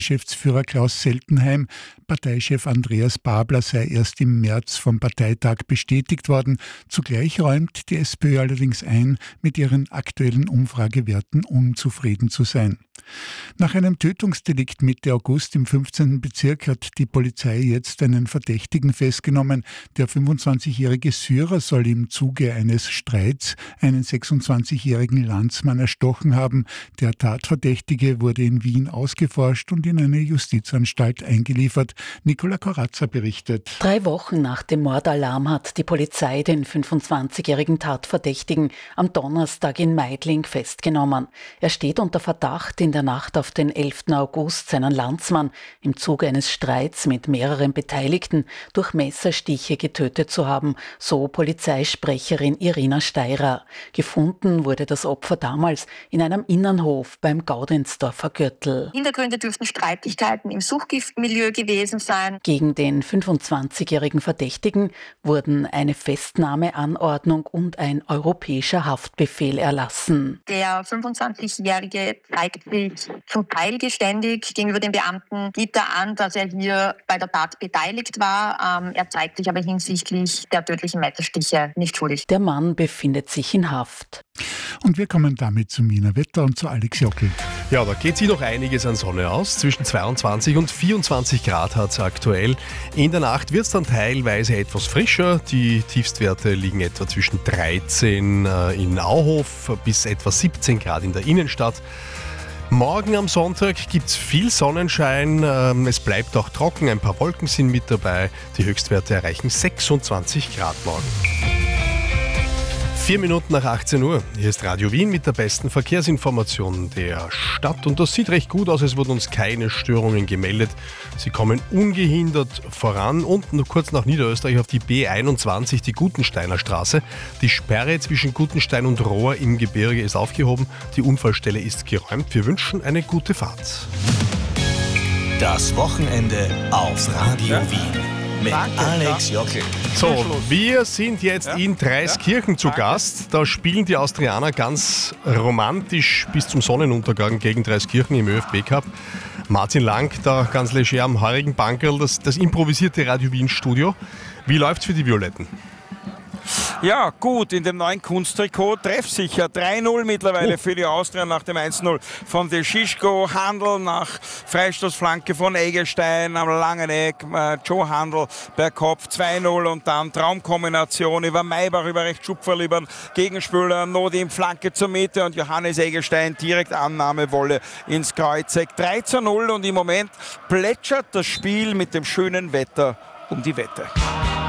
Geschäftsführer Klaus Seltenheim, Parteichef Andreas Babler sei erst im März vom Parteitag bestätigt worden. Zugleich räumt die SPÖ allerdings ein, mit ihren aktuellen Umfragewerten unzufrieden zu sein. Nach einem Tötungsdelikt Mitte August im 15. Bezirk hat die Polizei jetzt einen Verdächtigen festgenommen. Der 25-jährige Syrer soll im Zuge eines Streits einen 26-jährigen Landsmann erstochen haben. Der Tatverdächtige wurde in Wien ausgeforscht und in eine Justizanstalt eingeliefert. Nicola Corazza berichtet. 3 Wochen nach dem Mordalarm hat die Polizei den 25-jährigen Tatverdächtigen am Donnerstag in Meidling festgenommen. Er steht unter Verdacht, in der Nacht auf den 11. August seinen Landsmann im Zuge eines Streits mit mehreren Beteiligten durch Messerstiche getötet zu haben, so Polizeisprecherin Irina Steirer. Gefunden wurde das Opfer damals in einem Innenhof beim Gaudensdorfer Gürtel. Hintergründe dürften Streitigkeiten im Suchtgiftmilieu gewesen sein. Gegen den 25-jährigen Verdächtigen wurden eine Festnahmeanordnung und ein europäischer Haftbefehl erlassen. Der 25-jährige zeigt sich zum Teil geständig gegenüber den Beamten, gibt er an, dass er hier bei der Tat beteiligt war. Er zeigt sich aber hinsichtlich der tödlichen Messerstiche nicht schuldig. Der Mann befindet sich in Haft. Und wir kommen damit zum Wiener Wetter und zu Alex Jockel. Ja, da geht sich noch einiges an Sonne aus. Zwischen 22 und 24 Grad hat es aktuell. In der Nacht wird es dann teilweise etwas frischer. Die Tiefstwerte liegen etwa zwischen 13 in Auhof bis etwa 17 Grad in der Innenstadt. Morgen am Sonntag gibt es viel Sonnenschein, es bleibt auch trocken, ein paar Wolken sind mit dabei. Die Höchstwerte erreichen 26 Grad morgen. 4 Minuten nach 18 Uhr. Hier ist Radio Wien mit der besten Verkehrsinformation der Stadt. Und das sieht recht gut aus, es wurden uns keine Störungen gemeldet. Sie kommen ungehindert voran. Und nur kurz nach Niederösterreich auf die B21, die Gutensteiner Straße. Die Sperre zwischen Gutenstein und Rohr im Gebirge ist aufgehoben. Die Unfallstelle ist geräumt. Wir wünschen eine gute Fahrt. Das Wochenende auf Radio Wien. Mit Alex Jockel. So, wir sind jetzt in Dreiskirchen zu Gast. Da spielen die Austrianer ganz romantisch bis zum Sonnenuntergang gegen Dreiskirchen im ÖFB Cup. Martin Lang, da ganz leger am heurigen Bankerl, das improvisierte Radio Wien Studio. Wie läuft's für die Violetten? Ja, gut, in dem neuen Kunsttrikot treffsicher. 3-0 mittlerweile für die Austria nach dem 1-0 von De Schischko. Handel nach Freistoßflanke von Eggestein am langen Eck. Joe Handel per Kopf 2-0 und dann Traumkombination über Maybach, über Rechtschupferl, über den Gegenspieler. Nodim Flanke zur Mitte und Johannes Eggestein direkt Annahmewolle ins Kreuzeck. 3-0 und im Moment plätschert das Spiel mit dem schönen Wetter um die Wette.